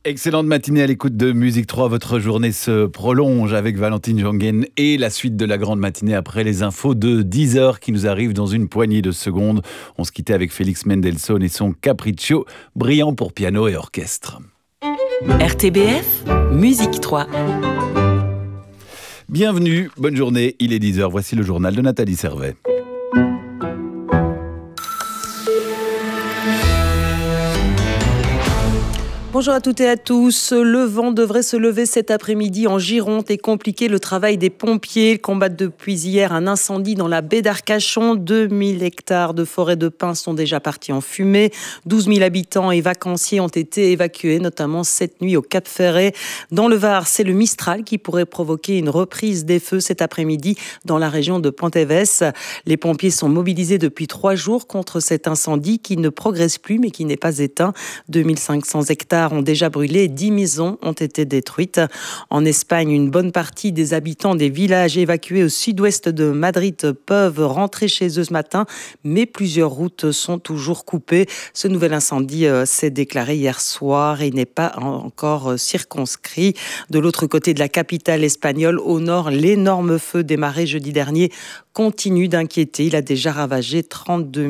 Excellente matinée à l'écoute de Musique 3. Votre journée se prolonge avec Valentine Jongen et la suite de la grande matinée après les infos de 10h qui nous arrivent dans une poignée de secondes. On se quittait avec Félix Mendelssohn et son Capriccio, brillant pour piano et orchestre. RTBF, Musique 3. Bienvenue, bonne journée, il est 10h. Voici le journal de Nathalie Servet. Bonjour à toutes et à tous. Le vent devrait se lever cet après-midi en Gironde et compliquer le travail des pompiers. Ils combattent depuis hier un incendie dans la baie d'Arcachon. 2000 hectares de forêt de pins sont déjà partis en fumée. 12 000 habitants et vacanciers ont été évacués, notamment cette nuit au Cap-Ferret. Dans le Var, c'est le Mistral qui pourrait provoquer une reprise des feux cet après-midi dans la région de Ponteves. Les pompiers sont mobilisés depuis 3 jours contre cet incendie qui ne progresse plus mais qui n'est pas éteint. 2500 hectares ont déjà brûlé, 10 maisons ont été détruites. En Espagne, une bonne partie des habitants des villages évacués au sud-ouest de Madrid peuvent rentrer chez eux ce matin, mais plusieurs routes sont toujours coupées. Ce nouvel incendie s'est déclaré hier soir et n'est pas encore circonscrit. De l'autre côté de la capitale espagnole, au nord, l'énorme feu démarré jeudi dernier continue d'inquiéter. Il a déjà ravagé 32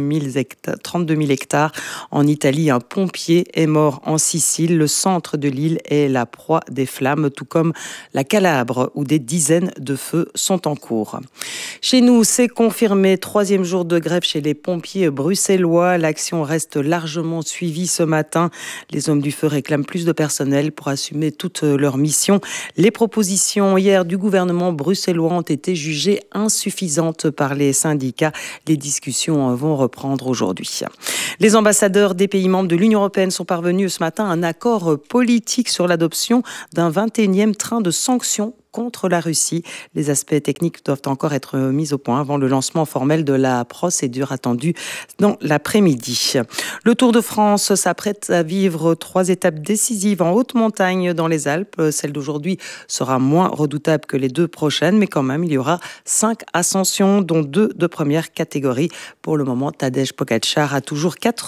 000 hectares. En Italie, un pompier est mort en Sicile. Le centre de l'île est la proie des flammes, tout comme la Calabre, où des dizaines de feux sont en cours. Chez nous, c'est confirmé. 3e jour de grève chez les pompiers bruxellois. L'action reste largement suivie ce matin. Les hommes du feu réclament plus de personnel pour assumer toutes leurs missions. Les propositions hier du gouvernement bruxellois ont été jugées insuffisantes par les syndicats. Les discussions vont reprendre aujourd'hui. Les ambassadeurs des pays membres de l'Union européenne sont parvenus ce matin à un accord politique sur l'adoption d'un 21e train de sanctions contre la Russie. Les aspects techniques doivent encore être mis au point avant le lancement formel de la procédure attendue dans l'après-midi. Le Tour de France s'apprête à vivre 3 étapes décisives en haute montagne dans les Alpes. Celle d'aujourd'hui sera moins redoutable que les 2 prochaines, mais quand même, il y aura 5 ascensions, dont 2 de première catégorie. Pour le moment, Tadej Pogačar a toujours 4